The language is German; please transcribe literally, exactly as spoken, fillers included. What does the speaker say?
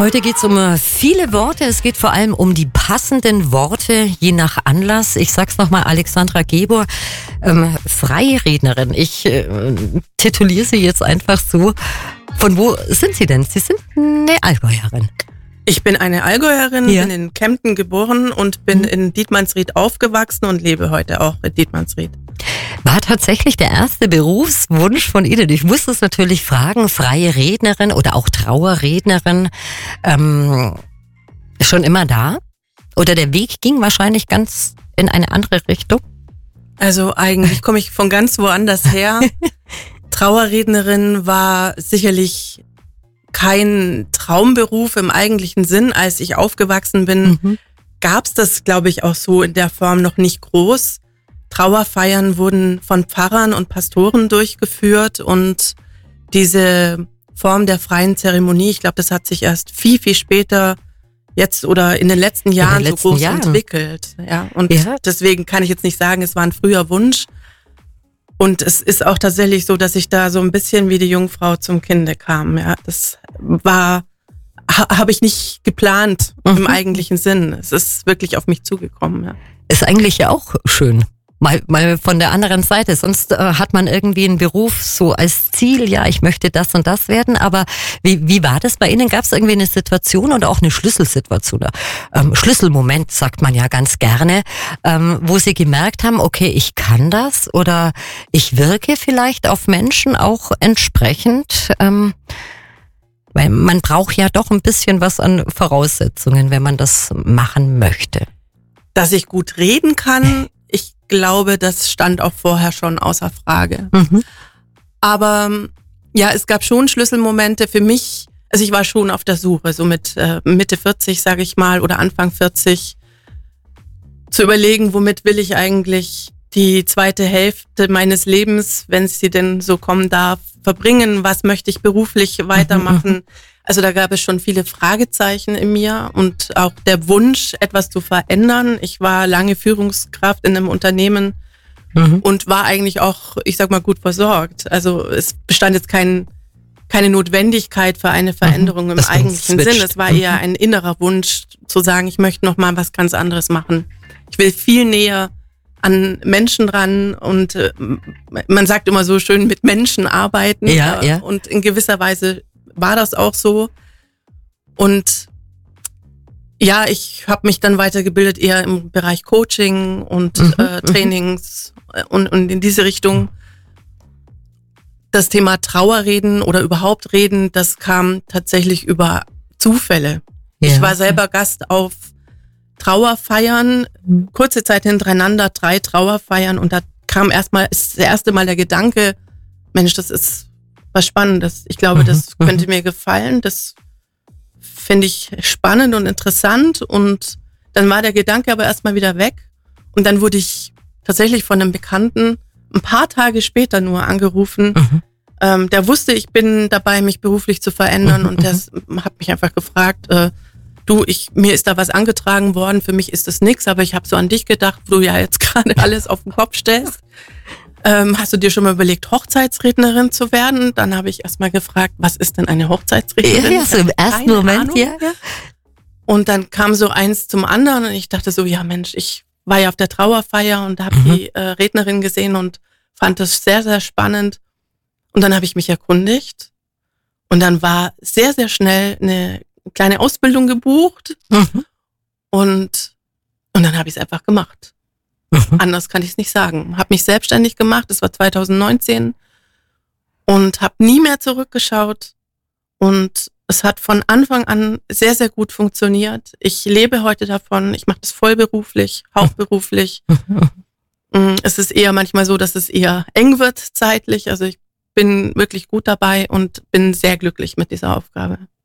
Heute geht es um viele Worte. Es geht vor allem um die passenden Worte, je nach Anlass. Ich sag's nochmal, Alexandra Gebor, ähm, Freirednerin. Ich äh, tituliere sie jetzt einfach so. Von wo sind Sie denn? Sie sind eine Allgäuerin. Ich bin eine Allgäuerin, Ja. bin in Kempten geboren und bin in Dietmannsried aufgewachsen und lebe heute auch in Dietmannsried. War tatsächlich der erste Berufswunsch von Ihnen. Ich muss es natürlich fragen, freie Rednerin oder auch Trauerrednerin, ähm, schon immer da? Oder der Weg ging wahrscheinlich ganz in eine andere Richtung? Also eigentlich komme ich von ganz woanders her. Trauerrednerin war sicherlich kein Traumberuf im eigentlichen Sinn. Als ich aufgewachsen bin, Mhm. gab es das, glaube ich, auch so in der Form noch nicht groß. Trauerfeiern wurden von Pfarrern und Pastoren durchgeführt und diese Form der freien Zeremonie, ich glaube, das hat sich erst viel, viel später jetzt oder in den letzten Jahren letzten so groß Jahren. entwickelt. Ja, und Ja. deswegen kann ich jetzt nicht sagen, es war ein früher Wunsch. Und es ist auch tatsächlich so, dass ich da so ein bisschen wie die Jungfrau zum Kinde kam. Ja, das war, ha, habe ich nicht geplant Mhm. im eigentlichen Sinn. Es ist wirklich auf mich zugekommen. Ja. Ist eigentlich ja auch schön. Mal, mal von der anderen Seite. Sonst äh, hat man irgendwie einen Beruf so als Ziel, ja, ich möchte das und das werden. Aber wie, wie war das bei Ihnen? Gab es irgendwie eine Situation oder auch eine Schlüsselsituation? Ähm, Schlüsselmoment, sagt man ja ganz gerne, ähm, wo Sie gemerkt haben, okay, ich kann das oder ich wirke vielleicht auf Menschen auch entsprechend. Ähm, weil man braucht ja doch ein bisschen was an Voraussetzungen, wenn man das machen möchte. Dass ich gut reden kann, ich glaube, das stand auch vorher schon außer Frage. Mhm. Aber ja, es gab schon Schlüsselmomente für mich. Also ich war schon auf der Suche, so mit äh, Mitte vierzig, sage ich mal, oder Anfang vierzig, zu überlegen, womit will ich eigentlich die zweite Hälfte meines Lebens, wenn sie denn so kommen darf, verbringen? Was möchte ich beruflich weitermachen? Also da gab es schon viele Fragezeichen in mir und auch der Wunsch, etwas zu verändern. Ich war lange Führungskraft in einem Unternehmen Mhm. und war eigentlich auch, ich sag mal, gut versorgt. Also es bestand jetzt kein, keine Notwendigkeit für eine Veränderung im Dass man eigentlichen switcht. Sinn. Es war eher ein innerer Wunsch zu sagen, ich möchte noch mal was ganz anderes machen. Ich will viel näher an Menschen ran und äh, man sagt immer so schön, mit Menschen arbeiten. Ja, äh, ja. Und in gewisser Weise war das auch so. Und ja, ich habe mich dann weitergebildet eher im Bereich Coaching und Mhm, äh, Trainings äh, und, und in diese Richtung. Das Thema Trauerreden oder überhaupt reden, das kam tatsächlich über Zufälle. Ja. Ich war selber Gast auf Trauerfeiern, kurze Zeit hintereinander, drei Trauerfeiern und da kam erstmal, ist das erste Mal der Gedanke, Mensch, das ist was Spannendes. Ich glaube, Mhm, das mhm. könnte mir gefallen. Das finde ich spannend und interessant. Und dann war der Gedanke aber erstmal wieder weg. Und dann wurde ich tatsächlich von einem Bekannten ein paar Tage später nur angerufen. Mhm. Ähm, der wusste, ich bin dabei, mich beruflich zu verändern. Mhm, Und der hat mich einfach gefragt, äh, du, ich, mir ist da was angetragen worden. Für mich ist das nix, aber ich habe so an dich gedacht, wo du ja jetzt gerade alles auf den Kopf stellst. Ähm, hast du dir schon mal überlegt, Hochzeitsrednerin zu werden? Dann habe ich erstmal gefragt, was ist denn eine Hochzeitsrednerin? Ja, ja, so im Ich hatte ersten keine Moment, Ahnung. ja, ja. Und dann kam so eins zum anderen und ich dachte so, ja Mensch, ich war ja auf der Trauerfeier und habe Mhm. die äh, Rednerin gesehen und fand das sehr, sehr spannend. Und dann habe ich mich erkundigt und dann war sehr, sehr schnell eine kleine Ausbildung gebucht Mhm. und, und dann habe ich es einfach gemacht. Mhm. Anders kann ich es nicht sagen. Habe mich selbstständig gemacht, das war zwanzig neunzehn und habe nie mehr zurückgeschaut und es hat von Anfang an sehr, sehr gut funktioniert. Ich lebe heute davon, ich mache das vollberuflich, hauptberuflich. Mhm. Es ist eher manchmal so, dass es eher eng wird zeitlich, also ich bin wirklich gut dabei und bin sehr glücklich mit dieser Aufgabe.